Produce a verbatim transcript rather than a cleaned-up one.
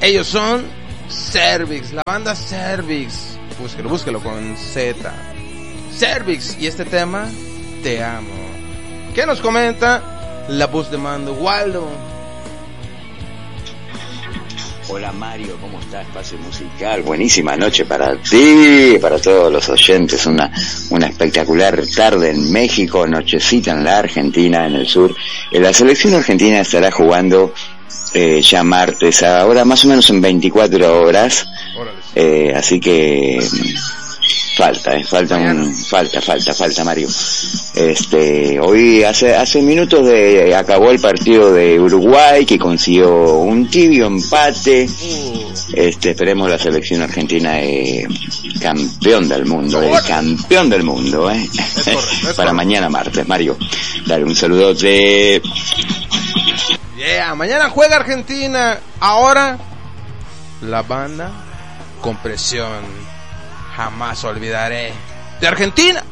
Ellos son Cervix, la banda Cervix. Búsquelo, búsquelo con Z. Cervix, y este tema, Te Amo. ¿Qué nos comenta la voz de mando, Waldo? Hola Mario, ¿cómo está? Espacio Musical, buenísima noche para ti, para todos los oyentes, una, una espectacular tarde en México, nochecita en la Argentina, en el sur. La selección argentina estará jugando eh, ya martes, ahora más o menos en veinticuatro horas, eh, así que falta, eh, falta, un, falta, falta, falta Mario. Este, hoy hace hace minutos de acabó el partido de Uruguay, que consiguió un tibio empate. Este, esperemos la selección argentina eh, campeón del mundo, eh, campeón del mundo, eh. Es correcto, es para correcto. Mañana martes, Mario. Dale un saludote. Yeah, mañana juega Argentina. Ahora la banda con presión. Jamás olvidaré de Argentina.